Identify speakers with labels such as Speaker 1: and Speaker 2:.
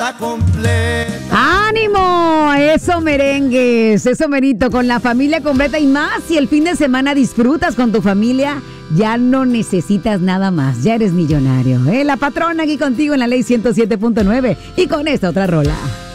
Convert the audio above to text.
Speaker 1: está completa.
Speaker 2: ¡Ánimo! Eso merengues, eso merito, con la familia completa y más. Si el fin de semana disfrutas con tu familia, ya no necesitas nada más, ya eres millonario. La patrona aquí contigo en la Ley 107.9 y con esta otra rola.